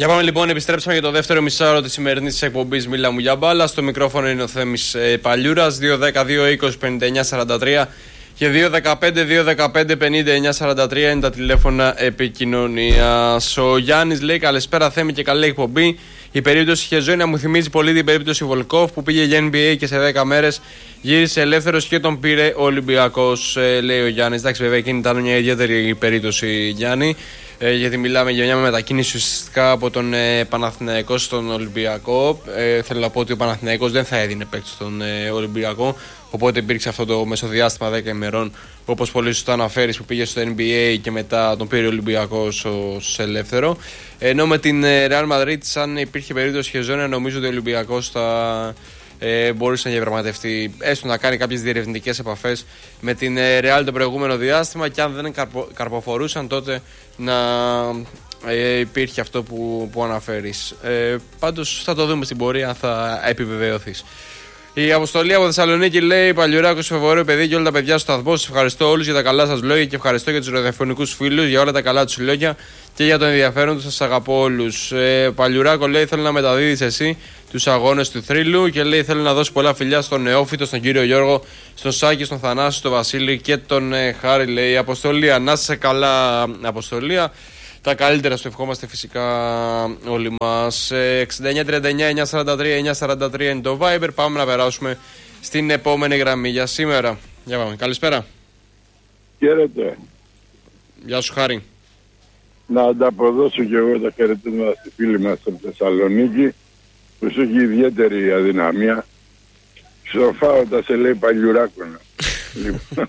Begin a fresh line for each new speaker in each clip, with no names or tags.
Για πάμε λοιπόν, επιστρέψαμε για το δεύτερο μισάωρο της σημερινής εκπομπής Μίλα μου για μπάλα. Στο μικρόφωνο είναι ο Θέμης Παλιούρας, 2-10-2-20-59-43 και 2-15-2-15-59-43 είναι τα τηλέφωνα επικοινωνίας. Ο Γιάννης λέει καλησπέρα Θέμη και καλή εκπομπή. Η περίπτωση Χεζόνια μου θυμίζει πολύ την περίπτωση Βολκόφ που πήγε για NBA και σε 10 μέρες γύρισε ελεύθερος και τον πήρε ο Ολυμπιακός, λέει ο Γιάννης. Εντάξει, βέβαια εκείνη ήταν μια ιδιαίτερη περίπτωση, Γιάννη, γιατί μιλάμε για μια μετακίνηση ουσιαστικά από τον Παναθηναϊκό στον Ολυμπιακό. Θέλω να πω ότι ο Παναθηναϊκός δεν θα έδινε παίκτη στον Ολυμπιακό, οπότε υπήρξε αυτό το μεσοδιάστημα 10 ημερών, όπως πολύ σωστά αναφέρεις, που πήγε στο NBA και μετά τον πήρε ο Ολυμπιακός ως ελεύθερο. Ενώ με την Real Madrid, αν υπήρχε περίπτωση Χεζόνια, νομίζω ότι ο Ολυμπιακός θα μπορούσε να διαπραγματευτεί, έστω να κάνει κάποιες διερευνητικές επαφές με την Real το προηγούμενο διάστημα, και αν δεν καρποφορούσαν τότε να υπήρχε αυτό που αναφέρεις. Πάντως θα το δούμε στην πορεία αν θα επιβεβαιωθείς. Η Αποστολή από Θεσσαλονίκη λέει: Παλιουράκος, Φεβορείο παιδί και όλα τα παιδιά στο σταθμό. Σας ευχαριστώ όλους για τα καλά σας λόγια και ευχαριστώ για τους ραδιοφωνικούς φίλους για όλα τα καλά τους λόγια και για το ενδιαφέρον τους. Σας αγαπώ όλους. Παλιουράκο λέει: Θέλω να μεταδίδεις εσύ τους αγώνες του θρύλου και λέει: Θέλω να δώσω πολλά φιλιά στον Νεόφυτο, στον κύριο Γιώργο, στον Σάκη, στον Θανάση, στον Βασίλη και τον Χάρη. Λέει Αποστολία. Να είσαι καλά, Αποστολία. Τα καλύτερα σου ευχόμαστε φυσικά όλοι μας. 69-39-943-943 είναι το Viber. Πάμε να περάσουμε στην επόμενη γραμμή για σήμερα. Για πάμε. Καλησπέρα.
Χαίρετε.
Γεια σου, Χάρη.
Να ανταποδώσω και εγώ τα χαιρετίσματα στη φίλη μας από Θεσσαλονίκη, που σου έχει ιδιαίτερη αδυναμία. Σοφάωτα σε λέει Παλιουράκονα. Λοιπόν,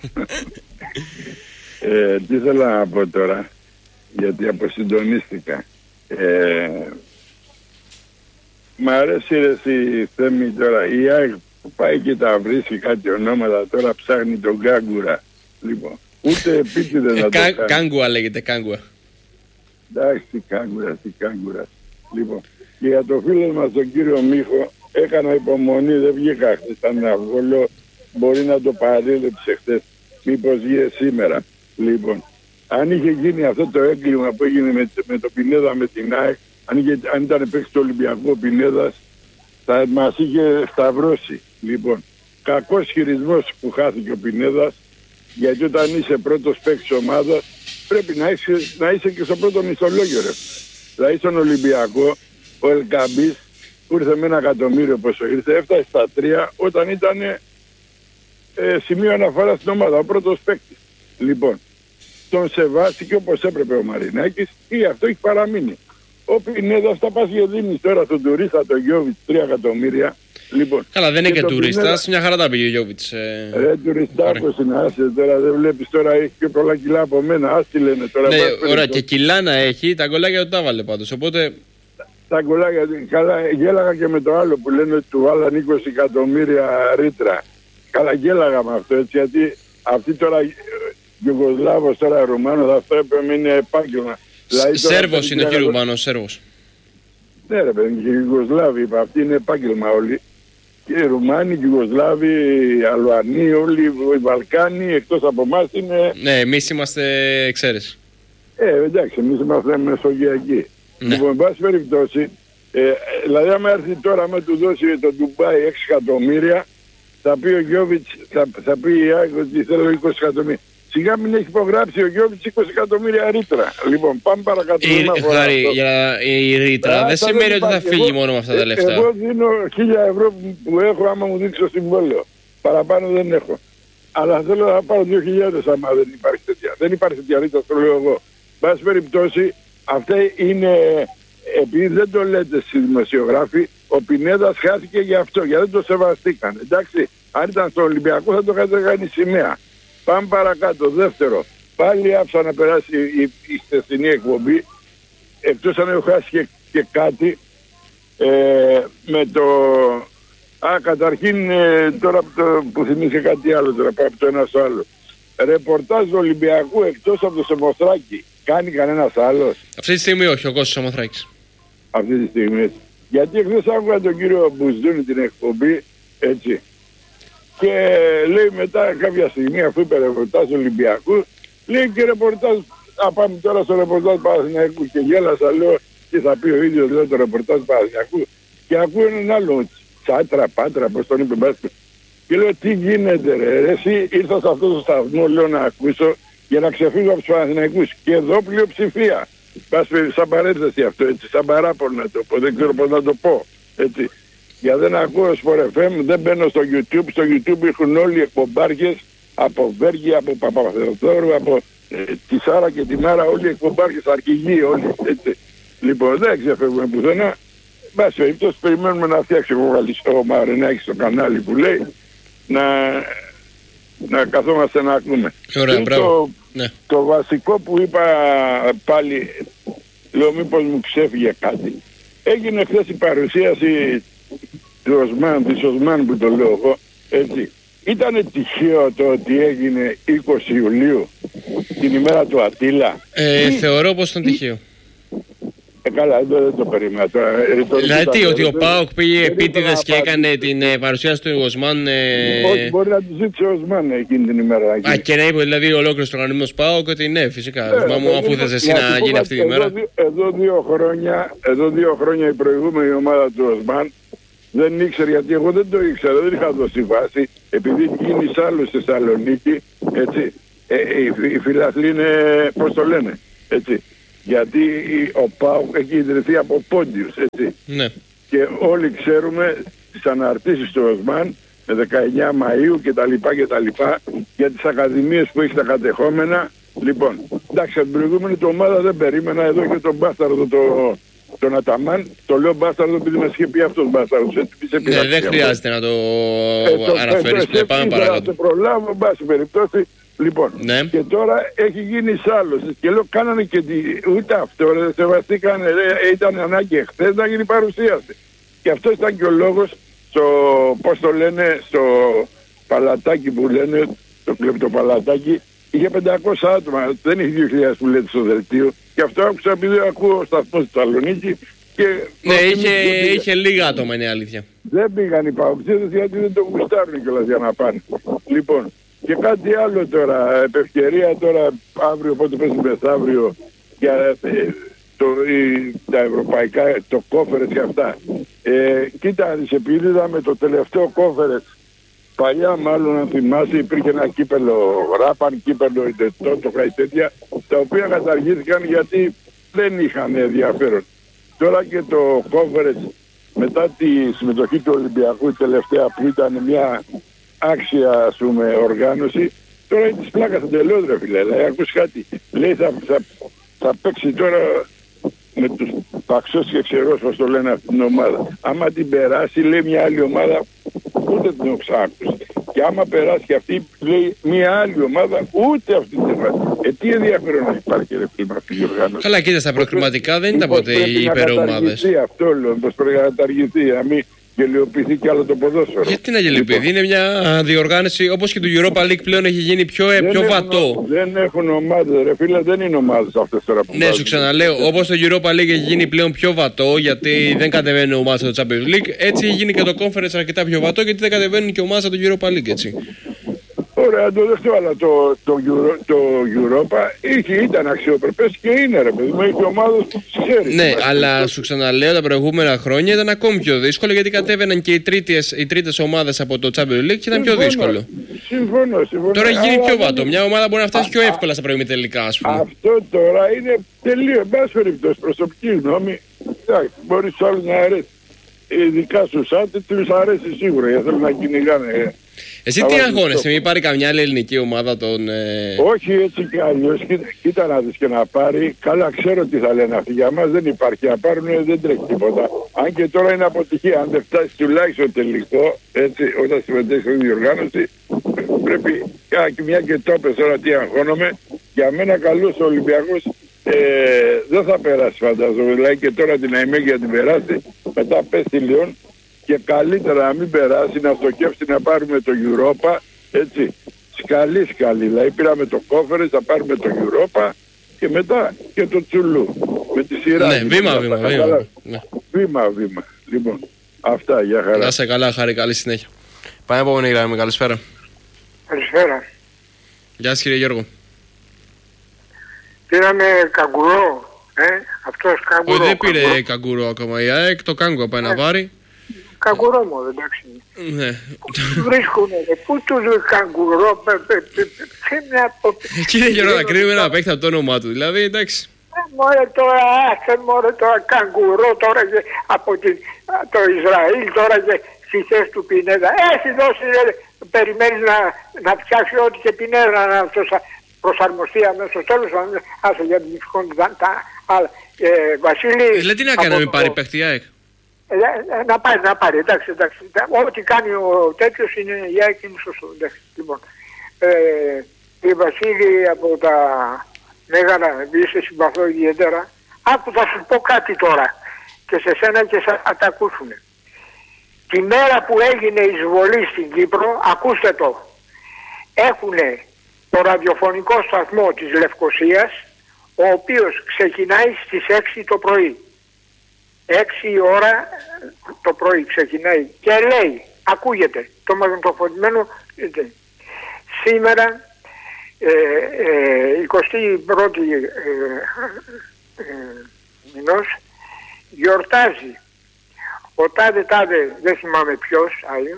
τι θέλω να πω τώρα, γιατί αποσυντονίστηκα. Μ' αρέσει ρε εσύ Θέμη τώρα, η ΑΕΚ που πάει και τα βρίσκει κάτι ονόματα, τώρα ψάχνει τον Κάγκουρα. Λοιπόν, ούτε επίτηδες να το κάνει.
Κάγκουα λέγεται, Κάγκουα.
Εντάξει, τι Κάγκουρα. Λοιπόν, και για το φίλο μας τον κύριο Μίχο, έκανα υπομονή, δεν βγήκα χθες, ήταν αυγόλο, μπορεί να το παρέλεψε χθες, μήπως βγει σήμερα. Λοιπόν, αν είχε γίνει αυτό το έγκλημα που έγινε με το Πινέδα με την ΑΕΚ, αν ήταν παίξει το Ολυμπιακό ο Πινέδας, θα μας είχε σταυρώσει. Λοιπόν, κακός χειρισμός που χάθηκε ο Πινέδας, γιατί όταν είσαι πρώτος παίκτης ομάδας, πρέπει να είσαι και στο πρώτο μισθολόγιο, ρε. Δηλαδή στον Ολυμπιακό, ο Ελκαμπής που ήρθε με 1 εκατομμύριο πόσο ήρθε, έφτασε στα 3 όταν ήταν σημείο αναφορά στην ομάδα, ο πρώτος παίκτης. Λοιπόν, τον σεβάστηκε όπως έπρεπε ο Μαρινάκης ή αυτό έχει παραμείνει. Ο Πινέδας θα πας και δίνεις τώρα στον τουρίστα τον Γιώβιτς 3 εκατομμύρια. Λοιπόν,
καλά, δεν είναι και τουρίστας, μια χαρά τα πήγε ο Γιώβιτς.
Ρε τουριστάκος είναι, άσε τώρα, δεν βλέπεις τώρα, έχει πιο πολλά κιλά από μένα, άστι λένε τώρα.
Ναι, ωραία, και κιλά να έχει, τα γκολάκια του τα βάλε πάντως, οπότε...
Τα γκολάκια, καλά, γέλαγα και με το άλλο που λένε ότι του βάλαν 20 εκατομμύρια ρήτρα. Καλά, γέλαγα με αυτό, έτσι, γιατί αυτή τώρα, Ιουγκοσλάβος τώρα, Ρουμάνος, αυτό έπρεπε είναι επάγγελμα. Δηλαδή,
Σέρβος είναι και Ρουμάνος, Σέρβος.
Ναι ρε παιδί, και οι Ιουγκοσλάβοι, είπα, αυτοί είναι επάγγελμα όλοι. Και οι Ρουμάνοι, οι Ιουγκοσλάβοι, οι Αλβανοί, όλοι οι Βαλκάνοι, εκτός από εμάς είναι...
Ναι, εμείς είμαστε εξαίρεση.
Εντάξει, εμείς είμαστε μεσογειακοί.
Ναι.
Λοιπόν, εν πάση περιπτώσει, δηλαδή άμα έρθει τώρα με του δώσει το Ντουμπάι 6 εκατομμύρια, θα πει ο Γιώβιτς, θα πει η ΑΕΚ ότι θέλω 20 εκατομμύρια. Σιγά μην έχει υπογράψει ο Γιώβιτς 20 εκατομμύρια ρήτρα. Λοιπόν, πάμε παρακάτω.
Η ρήτρα δεν σημαίνει ότι θα φύγει μόνο με αυτά τα λεφτά.
Εγώ δίνω 1.000 ευρώ που έχω άμα μου δείξει το συμβόλαιο. Παραπάνω δεν έχω. Αλλά θέλω να πάρω 2.000 άμα δεν υπάρχει τέτοια. Δεν υπάρχει τέτοια ρήτρα, το λέω εγώ. Πάση περιπτώσει, αυτά είναι, επειδή δεν το λέτε στις δημοσιογράφοι, ο Πινέδας χάθηκε για αυτό, γιατί δεν το σεβαστήκαν. Εντάξει, αν ήταν στο Ολυμπιακό θα το είχατε κάνει σημαία. Πάμε παρακάτω. Δεύτερο, πάλι άφησα να περάσει η χθεσινή εκπομπή, εκτός αν έχω χάσει και κάτι, με το... καταρχήν τώρα που θυμήσε κάτι άλλο τώρα, πάω από το ένα στο άλλο. Ρεπορτάζ του Ολυμπιακού εκτός από το Σεμοθράκη, κάνει κανένας άλλος?
Αυτή τη στιγμή όχι, ο Κώστας Σεμοθράκης.
Αυτή τη στιγμή. Γιατί χθες άκουγα τον κύριο Μπουζδούνη την εκπομπή, έτσι. Και λέει μετά κάποια στιγμή, αφού είπε ρεπορτάζ Ολυμπιακού, λέει και ρεπορτάζ, πάμε τώρα στο ρεπορτάζ Παναθηναϊκού, και γέλασα, λέω, τι θα πει ο ίδιος, λέει, το ρεπορτάζ του Παναθηναϊκού, και ακούω έναν άλλο Τσάτρα, Πάτρα, πώς τον είπε, μπάσκετ. Και λέω, τι γίνεται ρε, εσύ ήρθα σε αυτό το σταθμό, λέω, να ακούσω για να ξεφύγω από τους Παναθηναϊκούς. Και εδώ πλειοψηφία. Σαν παρένθεση αυτό, έτσι, σαν παράπονο να το πω, δεν ξέρω πώς να το πω, έτσι. Για δεν ακούω Sport FM, δεν μπαίνω στο YouTube. Στο YouTube έχουν όλοι οι εκπομπάρχες από Βέργη, από Παπαθεοδόρου, από τη Σάρα και τη Μάρα, όλοι οι εκπομπάρχες, αρχηγοί όλοι, έτσι. Λοιπόν, δεν ξεφεύγουμε πουθενά. Μπας περιπτώσει, περιμένουμε να φτιάξει ο Μαρινάκης στο κανάλι που λέει να καθόμαστε να ακούμε.
Ωραία, μπράβο.
Το βασικό που είπα πάλι, λέω μήπως μου ξέφυγε κάτι. Έγινε χθες η παρουσίαση της Οσμάν που το λέω εγώ, έτσι. Ήτανε τυχαίο το ότι έγινε 20 Ιουλίου, την ημέρα του Ατήλα.
Θεωρώ πως ήταν τυχαίο.
Καλά, δεν το περίμενα τώρα.
Δηλαδή ότι ο ΠΑΟΚ πήγε επίτηδες και έκανε την παρουσίαση του Οσμάν.
Όχι, μπορεί να του ζήτησε ο Οσμάν εκείνη την ημέρα.
Και να είπε δηλαδή ολόκληρος ο οργανισμός ΠΑΟΚ ότι ναι, φυσικά. Αφού θες εσύ να γίνει αυτή την ημέρα.
Εδώ 2 χρόνια η προηγούμενη ομάδα του Οσμάν δεν ήξερε, γιατί εγώ δεν το ήξερα, δεν είχα δώσει βάση, επειδή έχει γίνει άλλο στη Θεσσαλονίκη, έτσι. Οι φιλαθλοί είναι, πώς το λένε, έτσι. Γιατί ο ΠΑΟΚ έχει ιδρυθεί από πόντιους, έτσι.
Ναι.
Και όλοι ξέρουμε τις αναρτήσεις του Οσμάν με 19 Μαΐου κτλ. Για τις ακαδημίες που έχει τα κατεχόμενα. Λοιπόν, εντάξει, την προηγούμενη του ομάδα δεν περίμενα, εδώ και τον Μπάσταρδο τον Αταμάν. Το λέω Μπάσταρδο επειδή μας είχε πει αυτός Μπάσταρδος.
Ναι, δεν χρειάζεται να το αναφέρεις. Πάμε παρακάτω.
Θα το προλάβω, εν πάση περιπτώσει. Λοιπόν,
ναι.
Και τώρα έχει γίνει σάλωση. Και λέω, κάνανε και ούτε αυτό, δεν σεβαστήκανε, ήταν ανάγκη χθες να γίνει παρουσίαση. Και αυτό ήταν και ο λόγος στο, πώς το λένε, στο παλατάκι που λένε, το κλεπτοπαλατάκι, είχε 500 άτομα, δεν είχε 2.000 που λέτε στο δελτίο. Και αυτό άκουσα επειδή ακούω σταθμό στη Θεσσαλονίκη.
Ναι, είχε λίγα άτομα, είναι η αλήθεια.
Δεν πήγαν οι παοξίδες γιατί δεν το γουστάρουν κιόλας για να πάνε. Λοιπόν, και κάτι άλλο τώρα, επευκαιρία τώρα, αύριο, πότε πες μεθαύριο, για τα ευρωπαϊκά, το κόφερες και αυτά. Κοίτα, επειδή είδαμε το τελευταίο κόφερες, παλιά μάλλον αν θυμάσαι υπήρχε ένα κύπελο Ράπαν, κύπελο Ιντετό, κάτι τέτοια, τα οποία καταργήθηκαν γιατί δεν είχαν ενδιαφέρον. Τώρα και το κόφερες, μετά τη συμμετοχή του Ολυμπιακού τελευταία που ήταν μια άξια, ας πούμε, οργάνωση, τώρα είναι της πλάκας εντελώς ρε φίλε, λέει, ακούς κάτι, λέει θα παίξει τώρα με τους Παξός και Ξερός, πώς το λένε αυτή την ομάδα. Άμα την περάσει, λέει, μια άλλη ομάδα, ούτε την έχω ξανακούσει. Και άμα περάσει και αυτή, λέει, μια άλλη ομάδα, ούτε αυτή την περάσει. Τι ενδιαφέρον υπάρχει ρε φίλε με αυτή την οργάνωση.
Καλά, κοίτα, στα προκριματικά δεν ήταν ποτέ οι υπερομάδες.
Αυτό λέω, πως πρέπει να καταργηθεί, να μην γελιοποιηθεί κι άλλο το ποδόσφαιρο.
Γιατί να γελιοποιηθεί, είναι μια διοργάνωση όπως και του Europa League πλέον έχει γίνει πιο βατό.
Δεν έχουν ομάδες ρε φίλε, δεν είναι ομάδες αυτές τώρα που
ναι, σου ξαναλέω, όπως το Europa League έχει γίνει πλέον πιο βατό γιατί δεν κατεβαίνουν ομάδες στο Champions League, έτσι έχει γίνει και το Conference αρκετά πιο βατό γιατί δεν κατεβαίνουν και ομάδες του Europa League, έτσι.
Ωραία, το δεχτώ, αλλά το Europa ήταν αξιοπρεπές και είναι ρε παιδί μου, έχει ομάδες που τις ξέρει.
Ναι, αλλά σου ξαναλέω τα προηγούμενα χρόνια ήταν ακόμη πιο δύσκολο γιατί κατέβαιναν και οι τρίτες ομάδες από το Champions League και ήταν πιο δύσκολο.
Συμφωνώ.
Τώρα έχει γίνει πιο βατό. Μια ομάδα μπορεί να φτάσει πιο εύκολα στα προημιτελικά, ας πούμε.
Αυτό τώρα είναι τελείως, εν πάση περιπτώσει, προσωπική γνώμη. Μπορεί στους άλλους να αρέσει. Ειδικά στους άντρες τους αρέσει σίγουρα, γιατί θέλουν να κυνηγάνε.
Εσύ τι αγώνεσαι, μην πάρει καμιά άλλη ελληνική ομάδα τον...
Όχι έτσι και αλλιώς, κοίτα να δεις και να πάρει. Καλά ξέρω τι θα λένε αυτοί, για μας δεν υπάρχει, να πάρουν δεν τρέχει τίποτα. Αν και τώρα είναι αποτυχία, αν δεν φτάσει τουλάχιστον τελικό, έτσι, όταν συμμετέχει στην διοργάνωση, πρέπει και μια και το έπες τώρα τι αγχώνομαι, για μένα καλός ο Ολυμπιακός δεν θα περάσει φαντάζομαι, δηλαδή και τώρα την Αημέγια την περάσει, μετά πέσει Λιόν. Και καλύτερα να μην περάσει, να στοχεύσει να πάρουμε το Europa, έτσι, σκαλί, δηλαδή πήραμε το Conference, θα πάρουμε το Europa και μετά και το Τσουλού, με τη σειρά.
Ναι, βήμα.
Λοιπόν, αυτά, για χαρά.
Να σε καλά, Χάρη, καλή συνέχεια. Πάμε επόμενη γραμμή, καλησπέρα.
Καλησπέρα.
Γεια σας κύριε Γιώργο.
Πήραμε καγκουρό. Αυτός καγκουρό.
Όχι, δεν πήρε καγκουρό ακόμα η ΑΕΚ, το κάγκο πάει να πάρει.
Καγκουρό μόνο, εντάξει.
Ναι.
Βρίσκουνε, πού του καγκουρό,
Κύριε Γιώργο, να κρίνουμε ένα παίκτη από το όνομά του, δηλαδή εντάξει.
Μωρέ τώρα καγκουρό τώρα και από το Ισραήλ τώρα και στη θέση του Πινέδα. Έχει δώσει, περιμένεις να φτιάξει ό,τι και Πινέδα να προσαρμοστεί αμέσως. Τέλος πάντων, άσε για την ψυχότητα τα άλλα. Βασίλη...
Δηλαδή τι να κάνει να μην πάρει παίκτη η ΑΕΚ.
Να πάρει, εντάξει. Ό,τι κάνει ο τέτοιος είναι η ΑΕΚ είναι σωστό. Λοιπόν, η Βασίλη από τα Μέγαρα, επειδή σε συμπαθώ ιδιαίτερα, άκου θα σου πω κάτι τώρα και σε σένα και θα τα ακούσουν. Τη μέρα που έγινε η εισβολή στην Κύπρο, ακούστε το, έχουνε το ραδιοφωνικό σταθμό της Λευκωσίας, ο οποίος ξεκινάει στις 6 το πρωί. 6 η ώρα το πρωί ξεκινάει και λέει, ακούγεται το μαγνητοφωνημένο, σήμερα 21η μηνός γιορτάζει ο τάδε δεν θυμάμαι ποιος άλλο,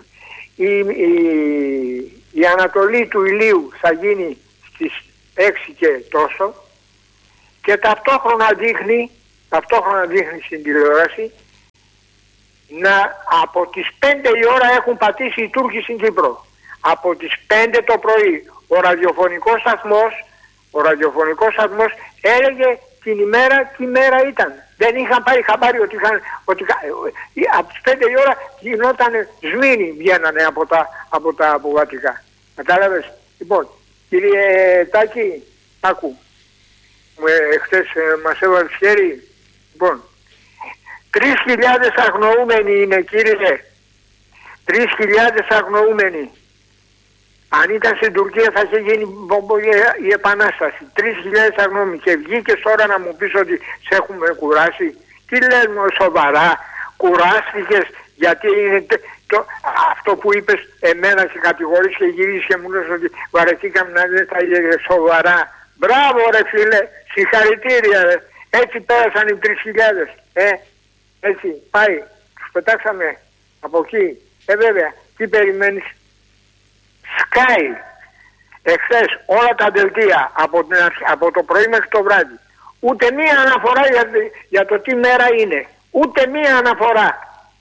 η ανατολή του ηλίου θα γίνει στις 6 και τόσο και ταυτόχρονα δείχνει στην τηλεόραση να από τις 5 η ώρα έχουν πατήσει οι Τούρκοι στην Κύπρο. Από τις 5 το πρωί ο ραδιοφωνικός σταθμός έλεγε την ημέρα, τι μέρα ήταν. Δεν είχαν πάρει χαμπάρι ότι από τις 5 η ώρα γινόταν σμήνοι βγαίνανε από τα αποβατικά. Κατάλαβες. Λοιπόν, κύριε Τάκη, άκου. Χτες μας έβαλε χέρι. Λοιπόν, 3.000 αγνοούμενοι είναι, κύριε. 3.000 αγνοούμενοι. Αν ήταν στην Τουρκία θα είχε γίνει η επανάσταση. 3.000 αγνώμη και βγήκες τώρα να μου πεις ότι σε έχουμε κουράσει. Τι λες μου σοβαρά, κουράστηκες γιατί είναι αυτό που είπες εμένα και κατηγορείς και γυρίσεις και μου λες ότι βαρεθήκαμε να δεν τα έλεγε σοβαρά. Μπράβο ρε φίλε, συγχαρητήρια ρε. Έτσι πέρασαν οι 3.000. Έτσι πάει, τους πετάξαμε από εκεί. Βέβαια, τι περιμένεις. Σκάει εχθές όλα τα δελτία από το πρωί μέχρι το βράδυ. Ούτε μία αναφορά για το τι μέρα είναι. Ούτε μία αναφορά.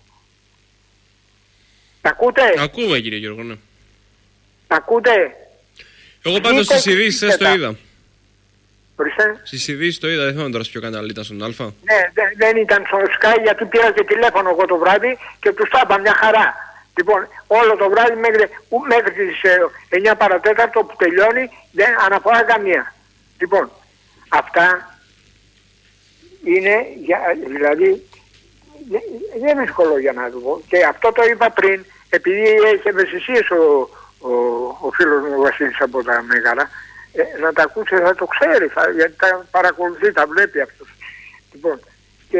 Τα ακούτε?
Ακούμε κύριε Γιώργο, ναι.
Τα ακούτε?
Εγώ πάντως στις ειδήσεις το είδα.
Ορίστε.
Στις ειδήσεις το είδα, δεν θυμάμαι τώρα σε ποιο κανάλι ήταν στον Α.
Ναι, δεν ήταν στο Sky γιατί πήρα και τηλέφωνο εγώ το βράδυ και τους τα είπα μια χαρά. Λοιπόν, όλο το βράδυ μέχρι τις 9 παρατέταρτο που τελειώνει δεν αναφορά καμία. Λοιπόν, αυτά είναι, δηλαδή, δεν είναι δύσκολο για να το πω. Και αυτό το είπα πριν, επειδή έχει ευαισθησίες ο φίλος μου ο Βασίλης από τα Μέγαρα, να τα ακούσει θα το ξέρει, γιατί τα παρακολουθεί, τα βλέπει αυτός. Λοιπόν, και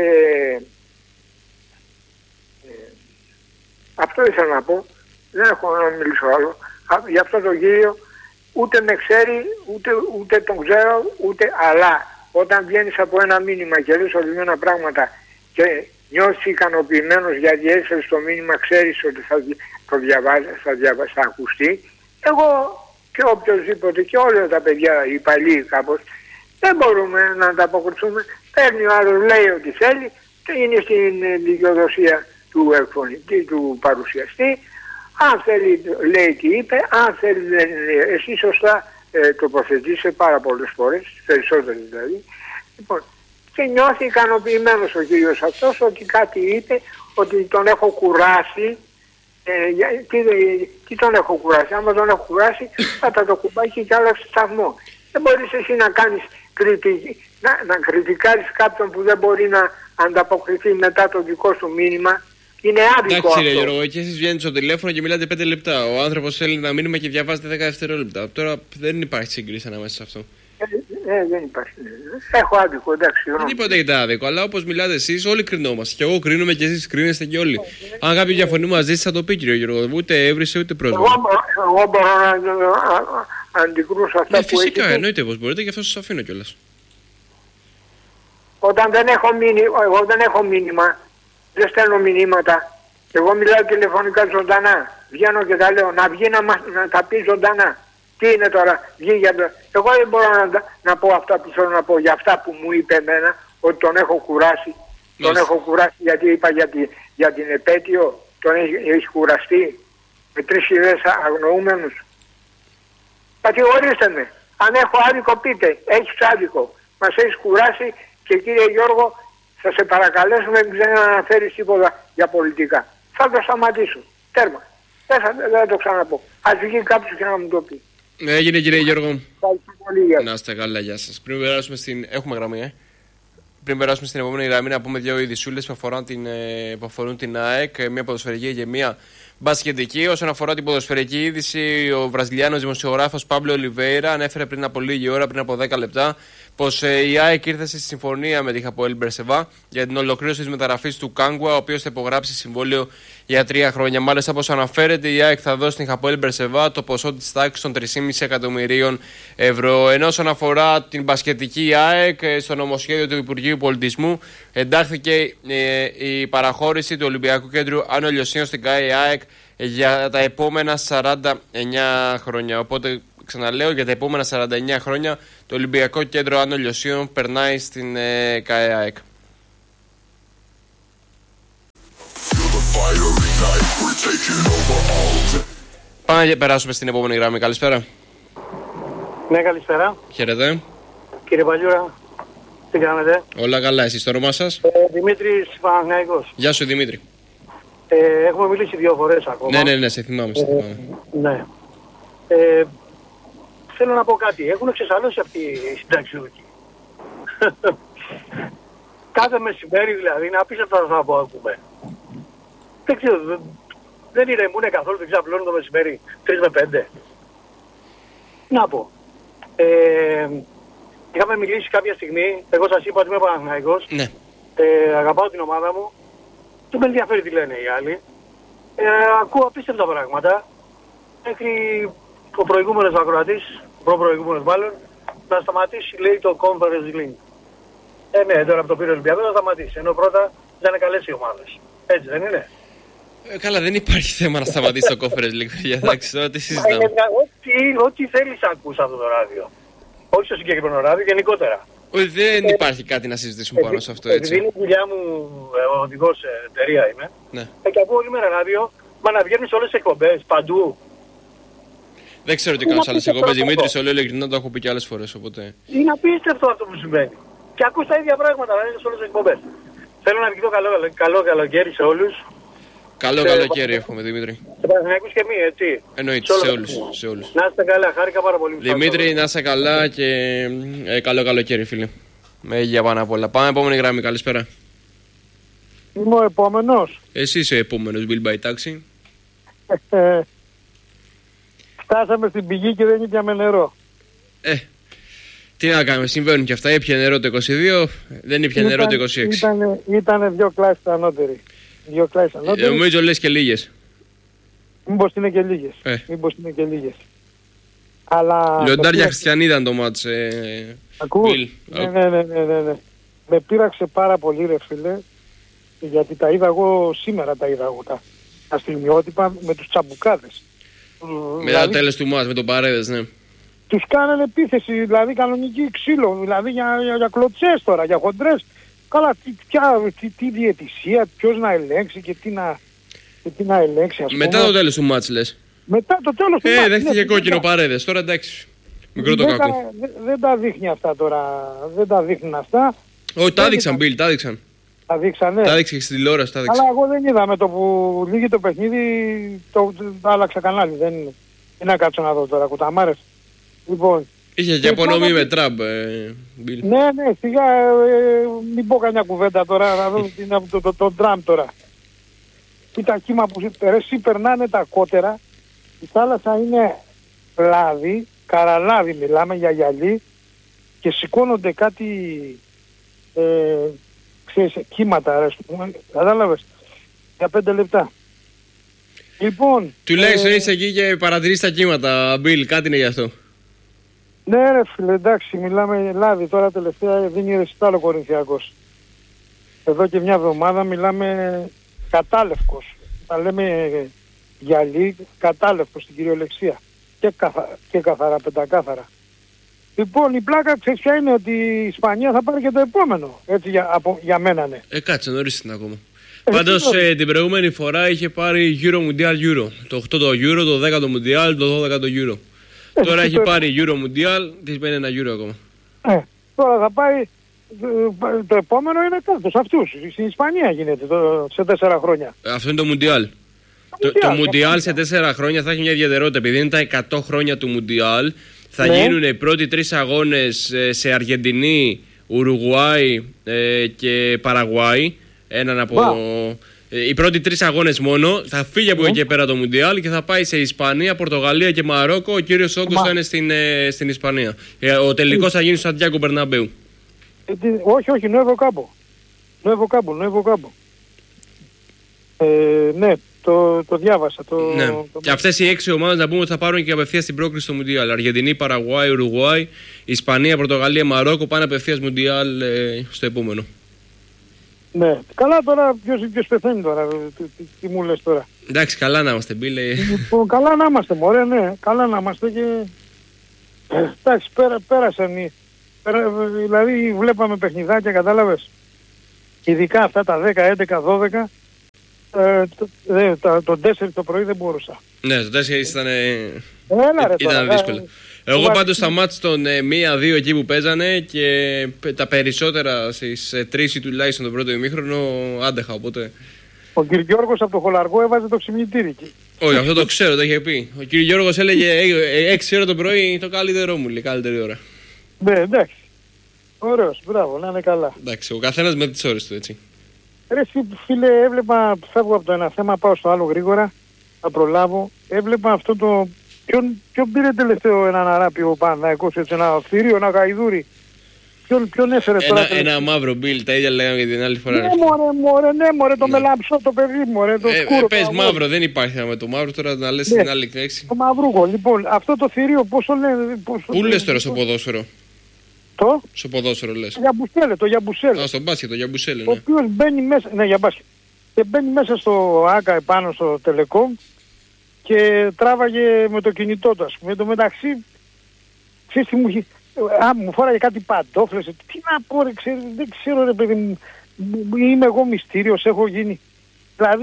αυτό ήθελα να πω, δεν έχω να μιλήσω άλλο. Για αυτό το κύριο ούτε με ξέρει, ούτε τον ξέρω, αλλά όταν βγαίνεις από ένα μήνυμα και λες ορισμένα πράγματα και νιώθεις ικανοποιημένος γιατί έστειλες το μήνυμα, ξέρεις ότι θα το διαβάσει, θα ακουστεί. Εγώ και οποιοδήποτε και όλα τα παιδιά, οι παλιοί κάπως, δεν μπορούμε να ανταποκριθούμε. Παίρνει ο άλλος, λέει ότι θέλει και είναι στην δικαιοδοσία του παρουσιαστή. Αν θέλει λέει τι είπε, αν θέλει δεν είναι. Εσύ σωστά τοποθετήσε πάρα πολλές φορές, περισσότερες δηλαδή. Λοιπόν, και νιώθει ικανοποιημένος ο κύριος αυτός ότι κάτι είπε, ότι τον έχω κουράσει. Τι τον έχω κουράσει? Άμα τον έχω κουράσει θα το κουμπάει και άλλο σταθμό. Δεν μπορείς εσύ να κάνεις να κριτικάρεις κάποιον που δεν μπορεί να ανταποκριθεί μετά το δικό σου μήνυμα. Είναι άδικο αυτό.
Εντάξει ρε Γιώργο, και εσείς βγαίνετε στο τηλέφωνο και μιλάτε 5 λεπτά. Ο άνθρωπος θέλει ένα μήνυμα και διαβάζετε 10 δευτερόλεπτα. Τώρα δεν υπάρχει σύγκριση ανάμεσα σε αυτό.
Δεν υπάρχει. Έχω άδικο, εντάξει.
Δεν είπα ότι έχετε άδικο, αλλά όπως μιλάτε εσείς, όλοι κρινόμαστε. Και εγώ κρίνομαι και εσείς κρίνεστε και όλοι. Αν κάποιο διαφωνεί μαζί σας, θα το πει, κύριο Γιώργο. Ούτε έβρισε ούτε πρόσβαση.
Εγώ μπορώ να αντικρούσω αυτά που
φυσικά, εννοείται πως μπορείτε, γι' αυτό σας αφήνω κιόλας.
Όταν εγώ δεν έχω μήνυμα, δεν στέλνω μηνύματα. Εγώ μιλάω τηλεφωνικά ζωντανά. Βγαίνω και τα λέω. Να βγει να τα πει ζωντανά. Τι είναι τώρα, βγει για το... Εγώ δεν μπορώ να πω αυτά που θέλω να πω για αυτά που μου είπε εμένα, ότι τον έχω κουράσει. Τον έχω κουράσει γιατί είπα για την επέτειο, τον έχει κουραστεί με 3.000 αγνοούμενους. Κατηγορήστε με. Αν έχω άδικο πείτε, έχεις άδικο. Μας έχεις κουράσει και κύριε Γιώργο θα σε παρακαλέσουμε μην ξαναναφέρεις τίποτα για πολιτικά. Θα το σταματήσω. Τέρμα. Δεν θα το ξαναπώ. Ας βγει κάποιος και να μου το πει.
Έγινε κύριε Γιώργο.
Πολύ,
να είστε καλά, γεια σας. Πριν περάσουμε στην... Έχουμε γραμμή, Πριν περάσουμε στην επόμενη γραμμή να πούμε δύο ειδισούλες που αφορούν την ΑΕΚ, μια ποδοσφαιρική και μια μπασκετική. Όσον αφορά την ποδοσφαιρική είδηση, ο Βραζιλιάνος δημοσιογράφος Πάμπλο Ολιβέιρα ανέφερε πριν από λίγη ώρα, πριν από 10 λεπτά, πως η ΑΕΚ ήρθε στη συμφωνία με τη Χαποέλ Μπερσεβά για την ολοκλήρωση της μεταγραφής του Κάγκουα, ο οποίος θα υπογράψει συμβόλαιο για 3 χρόνια. Μάλιστα, όπως αναφέρεται, η ΑΕΚ θα δώσει στην Χαποέλ Μπερσεβά το ποσό της τάξης των 3,5 εκατομμυρίων ευρώ. Ενώ όσον αφορά την μπασκετική ΑΕΚ, στο νομοσχέδιο του Υπουργείου Πολιτισμού εντάχθηκε η παραχώρηση του Ολυμπιακού Κέντρου Άνω Λιωσίων στην ΑΕΚ για τα επόμενα 49 χρόνια. Οπότε, ξαναλέω, για τα επόμενα 49 χρόνια το Ολυμπιακό Κέντρο Άνω Λιωσίων περνάει στην ΑΕΚ. Πάμε να περάσουμε στην επόμενη γραμμή. Καλησπέρα.
Ναι, καλησπέρα.
Χαίρετε.
Κύριε Παλιούρα, τι κάνετε?
Όλα καλά, εσείς το όνομα σας?
Δημήτρης Παναθηναϊκός.
Γεια σου Δημήτρη.
Έχουμε μιλήσει 2 φορές ακόμα.
Ναι, σε θυμάμαι.
Ναι. Θέλω να πω κάτι. Έχουν ξεσαλώσει αυτοί οι συνταξιούχοι. Κάθε μεσημέρι δηλαδή, είναι απίστευτο αυτά που ακούμε. Δεν ξέρω, δεν ηρεμούνε καθόλου, δεν ξαπλώνουν το μεσημέρι 3 με 5. Να πω. Είχαμε μιλήσει κάποια στιγμή, εγώ σας είπα ότι είμαι Παναθηναϊκός.
Ναι.
Αγαπάω την ομάδα μου. Δεν με ενδιαφέρει τι λένε οι άλλοι. Ακούω απίστευτα πράγματα. Μέχρι ο προηγούμενος ακροατής, προπροηγούμενος μάλλον, να σταματήσει, λέει, το Conference League. Ναι, τώρα από το πήρε ο Ολυμπιακός θα σταματήσει. Ενώ πρώτα ήταν καλές οι ομάδες. Έτσι δεν είναι?
Καλά, δεν υπάρχει θέμα να σταματήσει το Conference League. Εντάξει, τώρα τι συζητάμε.
Ό,τι θέλεις ακούς αυτό το ράδιο. Όχι στο συγκεκριμένο ράδιο, γενικότερα.
Δεν υπάρχει κάτι να συζητήσουμε πάνω σε αυτό, έτσι.
Επειδή είναι η δουλειά μου, οδηγός εταιρεία είμαι,
ναι.
Και ακούω όλη μέρα ράδιο, μα να βγαίνουν σε όλες τις εκπομπές, παντού.
Δεν ξέρω τι κάνω σε άλλες εκπομπές, Δημήτρη, σε όλο ειλικρινά το έχω πει και άλλες φορές, οπότε...
Είναι απίστευτο αυτό που συμβαίνει. Και ακούς τα ίδια πράγματα, να είναι σε όλες τις εκπομπές. Θέλω να ευχηθώ καλό καλοκαίρι σε όλους.
Καλό καλοκαίρι εύχομαι, Δημήτρη.
Σε Παναθηναϊκούς και εμείς, έτσι.
Εννοείται, σε όλους.
Να είστε καλά, χάρηκα πάρα πολύ.
Δημήτρη, να είστε καλά και καλό καλοκαίρι, φίλε. Με υγεία πάνω απ' όλα. Πάμε επόμενη γραμμή, καλησπέρα.
Είμαι ο επόμενος.
Εσύ είσαι ο επόμενος, Bill by Taxi.
Φτάσαμε στην πηγή και δεν ήπιαμε νερό.
Τι να κάνουμε, συμβαίνουν και αυτά. Ήπια νερό το 22, δεν ήπια νερό το 26.
Ήτανε 2 κλάσεις ανώτεροι. 2 κλάσεις ανώτεροι.
Νομίζω λες και λίγες.
Μήπως είναι και λίγες. Αλλά...
Λιοντάρια χριστιανοί ήταν το μάτς.
Ακούς? Ναι. Με πείραξε πάρα πολύ ρε φίλε. Γιατί τα είδα εγώ σήμερα, τα στιγμιότυπα με τους τσαμπουκάδες.
Μετά το τέλος του μάτς με τον Παρέδες, ναι.
Τους κάνανε επίθεση, δηλαδή κανονική ξύλο, δηλαδή για κλωτσές τώρα, για χοντρές. Καλά, τι διαιτησία, ποιος να ελέγξει και τι να ελέγξει, ας πούμε.
Μετά το τέλος του μάτς λες.
Μετά το τέλος του μάτς.
Δέχτηκε κόκκινο Παρέδες, τώρα εντάξει. Μικρό το κακό.
Δεν τα δείχνει αυτά τώρα, δεν τα δείχνουν αυτά.
Όχι, τα έδειξαν, Μπιλ, τα έδειξαν.
Τα δείξανε.
Τα έδειξε και στην τηλεόραση, τα έδειξε.
Αλλά εγώ δεν είδα, με το που λύγει το παιχνίδι, το άλλαξα κανάλι, δεν είναι. Τι να κάτσω να δω τώρα, κουταμάρες. Λοιπόν,
είχε και απονομή με Τραμπ, Μπιλ.
Ναι, σιγά, μην πω καμιά κουβέντα τώρα, να δω τον Τραμπ τώρα. Κοίτα κύμα που περνάνε τα κότερα, η θάλασσα είναι λάδι, καραλάδι μιλάμε για γυαλί και σηκώνονται κάτι, ξέρεις, κύματα, ρε, κατάλαβες, για 5 λεπτά. Λοιπόν...
Τουλάχιστον είσαι εκεί και παρατηρείς τα κύματα, Μπιλ, κάτι είναι γι' αυτό.
Ναι ρε φίλε, εντάξει, μιλάμε Ελλάδη, τώρα τελευταία δίνει ρεσιτάλ ο Κορινθιακός. Εδώ και μια εβδομάδα μιλάμε κατάλευκος. Τα λέμε γυαλί, κατάλευκος στην κυριολεξία. Και καθαρά, πεντακάθαρα. Λοιπόν, η πλάκα ξέρεις ποια είναι, ότι η Ισπανία θα πάρει και το επόμενο. Έτσι για μένα ναι.
Κάτσε, νωρίς είναι ακόμα. Πάντως την προηγούμενη φορά είχε πάρει Euro Mundial Euro. Το 8 το Euro, το 10 το Mundial, το 12 το Euro. Τώρα έχει πάρει Euro Mundial, της παίρνει ένα Euro ακόμα.
Τώρα θα πάει, το επόμενο είναι κάτω σε αυτούς. Στην Ισπανία γίνεται σε 4 χρόνια.
Αυτό είναι το Mundial. Το Mundial σε 4 χρόνια θα έχει μια ιδιαιτερότητα. Επειδή είναι τα 100 χρόνια του Mundial, θα γίνουν οι πρώτοι 3 αγώνες σε Αργεντινή, Ουρουγουάη και Παραγουάη. Έναν από. Οι πρώτοι 3 αγώνες μόνο. Θα φύγει από εκεί πέρα το Μουντιάλ και θα πάει σε Ισπανία, Πορτογαλία και Μαρόκο. Ο κύριος όγκος θα είναι στην Ισπανία. Ο τελικός θα γίνει στο Σαντιάγκο Μπερναμπέου.
Όχι, Νουέβο Κάμπο. Ναι, το διάβασα.
Ναι. Και αυτές οι 6 ομάδες να πούμε ότι θα πάρουν και απευθείας την πρόκριση στο Μουντιάλ. Αργεντινή, Παραγουάη, Ουρουγουάη, Ισπανία, Πορτογαλία, Μαρόκο πάνε απευθείας Μουντιάλ στο επόμενο.
Ναι. Καλά τώρα, ποιος πεθαίνει τώρα, τι μου λες τώρα.
Εντάξει, καλά να είμαστε, Μπίλε.
Καλά να είμαστε, μωρέ, ναι. Καλά να είμαστε και... Εντάξει, πέρασαν δηλαδή βλέπαμε παιχνιδάκια, κατάλαβες. Ειδικά αυτά τα 10, 11, 12, το 4 το πρωί δεν μπορούσα.
Ναι, το 4 ήταν δύσκολο. Εγώ πάντως στα μάτς των 1-2 εκεί που παίζανε και τα περισσότερα στις 3 τουλάχιστον τον πρώτο ημίχρονο άντεχα, οπότε...
Ο κ. Γιώργος από το Χολαργό έβαζε το ξυπνητήρι εκεί.
Όχι, αυτό το ξέρω, το είχε πει. Ο κ. Γιώργος έλεγε 6 ώρα το πρωί το καλύτερό μου, λέει, καλύτερη ώρα.
Ναι, εντάξει. Ωραίος, μπράβο, να είναι καλά.
Εντάξει, ο καθένας με τις ώρες του, έτσι.
Ρε φίλε, έβλεπα, φεύγω από το ένα θέμα, πάω στο άλλο γρήγορα, θα προλάβω. Έβλεπα αυτό το... Ποιον πήρε τελευταίο έναν αράπιο ο Παναθηναϊκός, έτσι, ένα θηρίο, ένα γαϊδούρι. Ποιον έφερε τώρα.
Ένα μαύρο Μπιλ, τα ίδια λέγαμε και την άλλη φορά.
Ναι μωρέ, το μελαμψό το παιδί μωρέ, το σκούρο.
Πες μαύρο, δεν υπάρχει με το μαύρο, τώρα να λες την άλλη λέξη.
Το μαυρούγο, λοιπόν, αυτό το θηρίο πόσο λένε...
Πού λες τώρα στο ποδόσφαιρο?
Το?
Στο ποδόσφαιρο λες.
Το Γιαμπουσέλε.
Α, στο μπάσκετ, το Γιαμπουσέλε, ναι.
Ο οποίος μπαίνει μέσα, ναι, για μπάσκετ. Και μπαίνει μέσα στο Άκα επάνω στο Τελεκόμ και τράβαγε με το κινητό του, ας πούμε. Εν τω μεταξύ, ξέρεις τι μου είχε... μου φόραγε κάτι παντόφλες. Τι να πω ρε, δεν ξέρω ρε παιδί μου. Είμαι εγώ μυστήριος, έχω γίνει. Δηλαδή,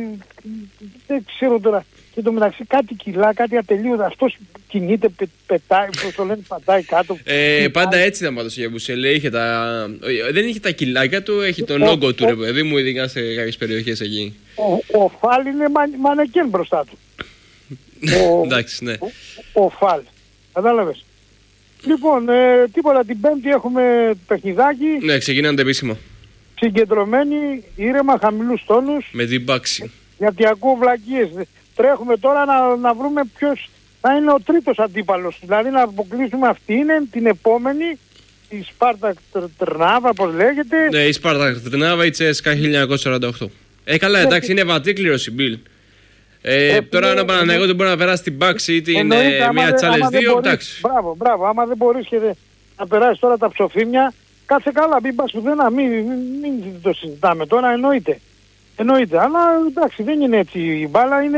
δεν ξέρω τώρα. Και εν τω μεταξύ κάτι κιλά, κάτι ατελείωτα. Αυτός κινείται, πετάει, το λένε, πατάει κάτω.
Πάντα έτσι ήταν πάντως ο Γιαμπουσέλε. Δεν είχε τα κιλάκια του, έχει τον όγκο του ρε παιδί μου, ειδικά σε κάποιες περιοχές εκεί.
Ο Φάλ είναι μανεκέν μπροστά του.
Εντάξει, ναι.
Ο Φάλ. Κατάλαβες. Λοιπόν, τίποτα, την Πέμπτη έχουμε παιχνιδάκι.
Ναι, ξεκινάνε επίσημα.
Συγκεντρωμένοι, ήρεμα, χαμηλούς τόνους.
Με διμπάξη.
Γιατί ακούω βλακίες. Τρέχουμε τώρα να βρούμε ποιος θα είναι ο τρίτος αντίπαλος. Δηλαδή να αποκλείσουμε αυτή είναι την επόμενη, η Σπάρτα Τρνάβα, πώς λέγεται.
Ναι, η Σπάρτα Τρνάβα, η Τσέσκα 1948. Καλά, εντάξει, είναι βατήκληρος η Μπιλ. Τώρα ένα Παναθηναϊκός δεν μπορεί να περάσει την Back City, είναι μια Challenge 2, εντάξει.
Μπράβο, άμα δεν μπορείς και να περάσεις τώρα τα ψοφίμια, κάτσε καλά, μην πας πουθενά, μην το συζητάμε τώρα, εννοείται, αλλά εντάξει, δεν είναι έτσι η μπάλα, είναι...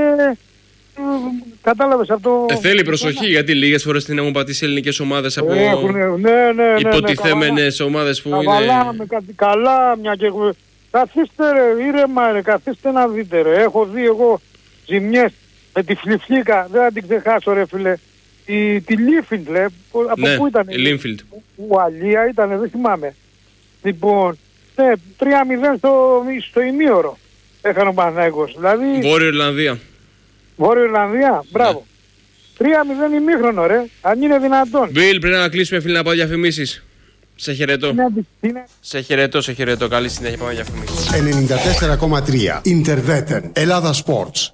Κατάλαβες αυτό...
θέλει προσοχή, γιατί λίγες φορές την έχουν πατήσει ελληνικές ομάδες από υποτιθέμενες ομάδες που είναι...
Καβαλάμε κάτι καλά, μια και... Καθίστε ρε, ήρεμα ρε, καθίστε να δείτε ρε, έχω δει εγώ ζημιές με τη Φλιφλίκα, δεν θα την ξεχάσω ρε φίλε, τη Λίνφιλντ λέει, από πού ήταν?
Η Λίνφιλντ.
Ουαλία ήταν, δεν θυμάμαι. Λοιπόν, ναι, 3-0 στο ημίωρο έκανε ο Παναθηναϊκός, δηλαδή...
Βόρειο Ιρλανδία.
Βόρειο Ιρλανδία, μπράβο. 3-0 ημίχρονο ρε, αν είναι δυνατόν.
Μπιλ, πρέπει να κλείσουμε φίλοι να πάω διαφημίσεις. Σε χαιρετώ. Σε χαιρετώ. Καλή συνέχεια, πάμε διαφημίσεις.
94,3 Interveten, Ελλάδα Sports.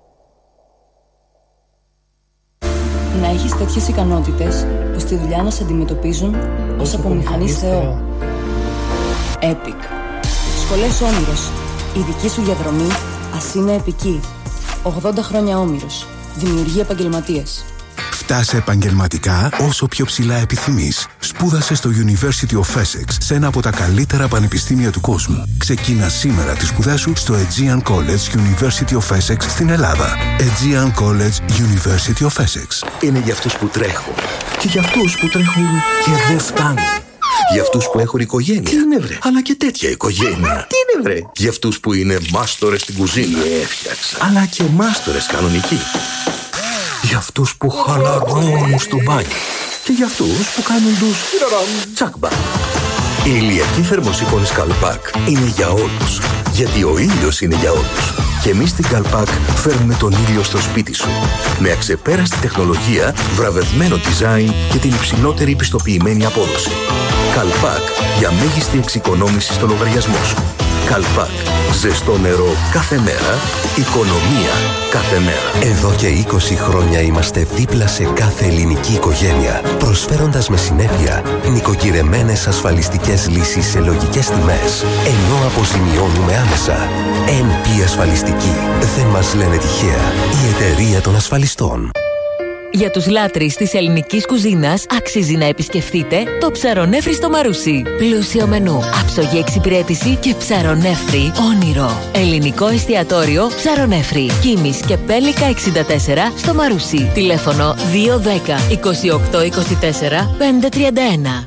Να έχεις τέτοιες ικανότητες που στη δουλειά να σε αντιμετωπίζουν ως απομηχανής Θεό. Epic. Σχολές Όμηρος. Η δική σου διαδρομή ας είναι επική. 80 χρόνια Όμηρος. Δημιουργεί επαγγελματίες.
Φτάσε επαγγελματικά όσο πιο ψηλά επιθυμείς. Σπούδασε στο University of Essex, σε ένα από τα καλύτερα πανεπιστήμια του κόσμου. Ξεκίνα σήμερα τις σπουδές σου στο Aegean College University of Essex στην Ελλάδα. Aegean College University of Essex.
Είναι για αυτούς που τρέχουν και για αυτούς που τρέχουν και δεν φτάνουν. Για αυτούς που έχουν οικογένεια. Τι είναι βρε? Αλλά και τέτοια οικογένεια. Τι είναι βρε? Για αυτούς που είναι μάστορες στην κουζίνα. Έφτιαξα. Αλλά και μάστορες κανονικοί. Για αυτούς που χαλαρώνουν στο μπάνιο. Και για αυτούς που κάνουν τους τσάκμπα. Η ηλιακή θερμοσύφωνη Calpac είναι για όλους. Γιατί ο ήλιος είναι για όλους. Και εμείς στην Calpac φέρνουμε τον ήλιο στο σπίτι σου. Με αξεπέραστη τεχνολογία, βραβευμένο design και την υψηλότερη πιστοποιημένη απόδοση. Calpac για μέγιστη εξοικονόμηση στο λογαριασμό σου. Calpac. Ζεστό νερό κάθε μέρα. Οικονομία κάθε μέρα.
Εδώ και 20 χρόνια είμαστε δίπλα σε κάθε ελληνική οικογένεια, προσφέροντας με συνέπεια νοικοκυρεμένες ασφαλιστικές λύσεις σε λογικές τιμές, ενώ αποζημιώνουμε άμεσα. NP Ασφαλιστική. Δεν μας λένε τυχαία. Η εταιρεία των ασφαλιστών.
Για τους λάτρεις της ελληνικής κουζίνας αξίζει να επισκεφτείτε το Ψαρονέφρι στο Μαρούσι. Πλούσιο μενού, άψογη εξυπηρέτηση και ψαρονέφρι όνειρο. Ελληνικό εστιατόριο Ψαρονέφρι. Κίμης και Πέλικα 64 στο Μαρούσι. Τηλέφωνο 210 28 24 531.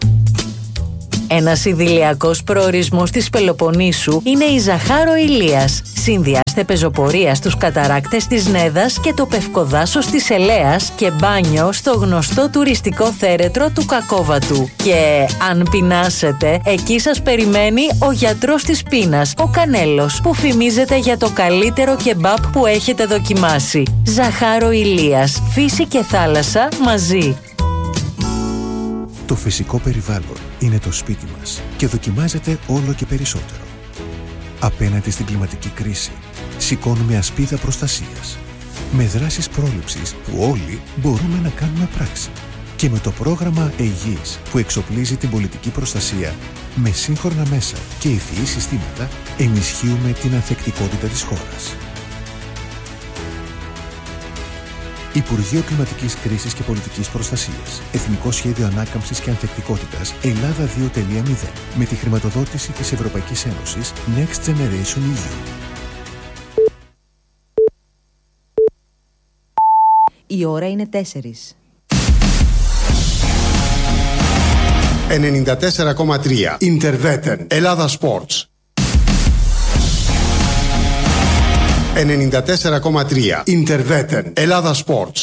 Ένας ιδηλιακός προορισμός της Πελοποννήσου είναι η Ζαχάρο Ηλίας. Συνδυάστε πεζοπορία στους καταράκτες της Νέδας και το πευκοδάσος της Ελέας και μπάνιο στο γνωστό τουριστικό θέρετρο του Κακόβατου. Και αν πεινάσετε, εκεί σας περιμένει ο γιατρός της πείνας, ο Κανέλος, που φημίζεται για το καλύτερο κεμπάπ που έχετε δοκιμάσει. Ζαχάρο Ηλίας. Φύση και θάλασσα μαζί.
Το φυσικό περιβάλλον είναι το σπίτι μας και δοκιμάζεται όλο και περισσότερο. Απέναντι στην κλιματική κρίση, σηκώνουμε ασπίδα προστασίας. Με δράσεις πρόληψης που όλοι μπορούμε να κάνουμε πράξη. Και με το πρόγραμμα Αιγής που εξοπλίζει την πολιτική προστασία με σύγχρονα μέσα και ευφυή συστήματα, ενισχύουμε την ανθεκτικότητα της χώρας. Υπουργείο Κλιματικής Κρίσης και Πολιτικής Προστασίας. Εθνικό Σχέδιο Ανάκαμψης και Ανθεκτικότητας Ελλάδα 2.0. Με τη χρηματοδότηση της Ευρωπαϊκής Ένωσης Next Generation EU.
Η ώρα είναι 4.
94,3 Interveten Ελλάδα Sports. 94,3 Interveten Ελλάδα Sports.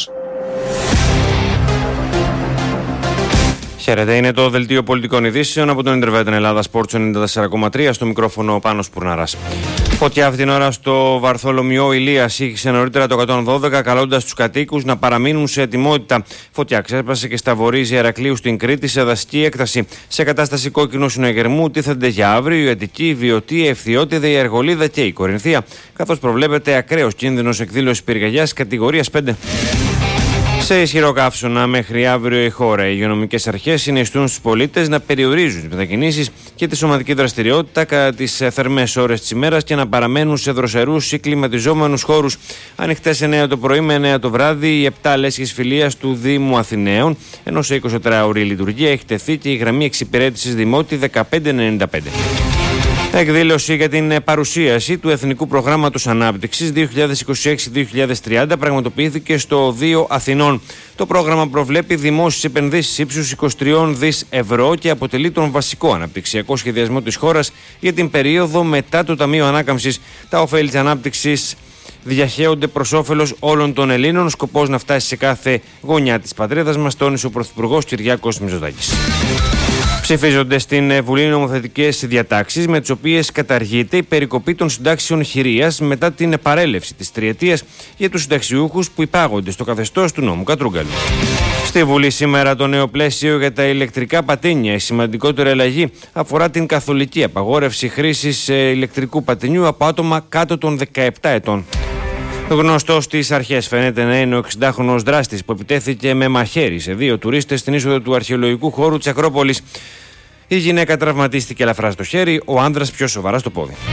Χαίρετε, είναι το δελτίο πολιτικών ειδήσεων από τον Interveten Ελλάδα Sports 94,3, στο μικρόφωνο ο Πάνος Πουρναράς. Φωτιά αυτή την ώρα στο Βαρθολομιό Ηλίας ήχησε νωρίτερα το 112, καλώντας τους κατοίκους να παραμείνουν σε ετοιμότητα. Φωτιά ξέσπασε και στα βορείς Ηρακλείου στην Κρήτη σε δασική έκταση. Σε κατάσταση κόκκινου συνογερμού τίθενται για αύριο η Αττική, η Βιωτή, η Ευθυώτιδα, η Αργολίδα και η Κορινθία, καθώς προβλέπεται ακραίος κίνδυνος εκδήλωσης πυρκαγιάς κατηγορίας 5. Σε ισχυρό καύσωνα μέχρι αύριο η χώρα. Οι υγειονομικές αρχές συνιστούν στους πολίτες να περιορίζουν τις μετακινήσεις και τη σωματική δραστηριότητα κατά τις θερμές ώρες της ημέρας και να παραμένουν σε δροσερούς ή κλιματιζόμενους χώρους. Ανοιχτές 9 το πρωί με 9 το βράδυ οι 7 λέσχες φιλίας του Δήμου Αθηναίων, ενώ σε 24ωρη λειτουργία έχει τεθεί και η γραμμή εξυπηρέτησης Δημότη 1595. Εκδήλωση για την παρουσίαση του Εθνικού Προγράμματος Ανάπτυξης 2026-2030 πραγματοποιήθηκε στο 2 Αθηνών. Το πρόγραμμα προβλέπει δημόσιες επενδύσεις ύψους 23 δις ευρώ και αποτελεί τον βασικό αναπτυξιακό σχεδιασμό της χώρας για την περίοδο μετά το Ταμείο Ανάκαμψης. Τα ωφέλη της ανάπτυξης διαχέονται προς όφελος όλων των Ελλήνων. Σκοπός να φτάσει σε κάθε γωνιά της πατρίδας μας, τόνισε ο Πρωθυπουργός Κυριάκος Μητσοτάκης. Ψηφίζονται στην Βουλή νομοθετικές διατάξεις με τις οποίες καταργείται η περικοπή των συντάξεων χειρίας μετά την παρέλευση της τριετίας για τους συνταξιούχους που υπάγονται στο καθεστώς του νόμου Κατρούγκαλου. Στη Βουλή σήμερα το νέο πλαίσιο για τα ηλεκτρικά πατίνια. Η σημαντικότερη αλλαγή αφορά την καθολική απαγόρευση χρήσης ηλεκτρικού πατινιού από άτομα κάτω των 17 ετών. Γνωστός στις αρχές φαίνεται να είναι ο 60χρονος δράστης που επιτέθηκε με μαχαίρι σε 2 τουρίστες στην είσοδο του αρχαιολογικού χώρου της Ακρόπολης. Η γυναίκα τραυματίστηκε ελαφρά στο χέρι, ο άνδρας πιο σοβαρά στο πόδι.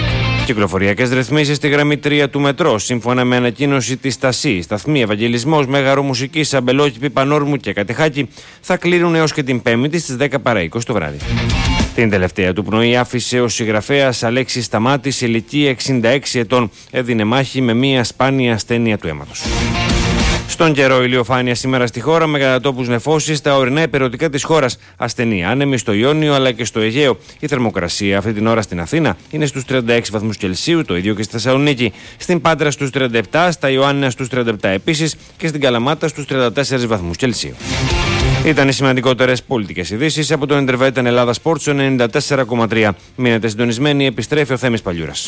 Κυκλοφοριακές ρυθμίσεις στη γραμμή 3 του μετρό. Σύμφωνα με ανακοίνωση της ΤΑΣΥ, σταθμοί Ευαγγελισμός, Μέγαρο Μουσικής, Αμπελόκηπη, Πανόρμου και Κατεχάκη θα κλείνουν έως και την Πέμπτη στις 10 παρά 20 το βράδυ. Την τελευταία του πνοή άφησε ο συγγραφέας Αλέξης Σταμάτης, ηλικία 66 ετών. Έδινε μάχη με μια σπάνια ασθένεια του αίματος. Στον καιρό, ηλιοφάνεια σήμερα στη χώρα με κατά τόπους νεφώσεις στα ορεινά υπηρετικά της χώρας. Ασθενή άνεμη στο Ιόνιο αλλά και στο Αιγαίο. Η θερμοκρασία αυτή την ώρα στην Αθήνα είναι στους 36 βαθμούς Κελσίου, το ίδιο και στη Θεσσαλονίκη. Στην Πάτρα στους 37, στα Ιωάννινα στους 37 επίσης και στην Καλαμάτα στους 34 βαθμούς Κελσίου. Ήταν οι σημαντικότερες πολιτικές ειδήσεις από το Interveten Ελλάδα Sports 94,3. Μείνετε συντονισμένοι, επιστρέφει ο Θέμης Παλιούρας.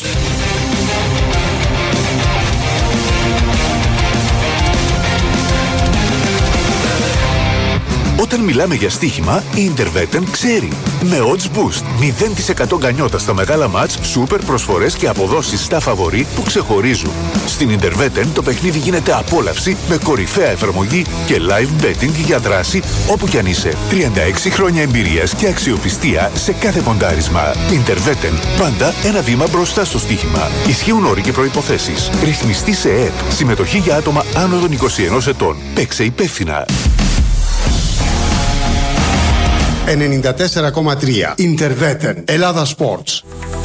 Όταν μιλάμε για στοίχημα, η Interveten ξέρει. Με Odds Boost, 0% γκανιότα στα μεγάλα μάτς, σούπερ προσφορές και αποδόσεις στα φαβορί που ξεχωρίζουν. Στην Interveten το παιχνίδι γίνεται απόλαυση με κορυφαία εφαρμογή και live betting για δράση όπου κι αν είσαι. 36 χρόνια εμπειρίας και αξιοπιστία σε κάθε ποντάρισμα. Interveten, πάντα ένα βήμα μπροστά στο στοίχημα. Ισχύουν όροι και προϋποθέσεις. Ρυθμιστή σε ΕΕΠ. Συμμετοχή για άτομα άνω των 21 ετών. Παίξε υπεύθυνα.
94,3 Interveten Ελλάδα Sports.